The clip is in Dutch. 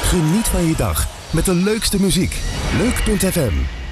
Geniet van je dag met de leukste muziek. Leuk.fm.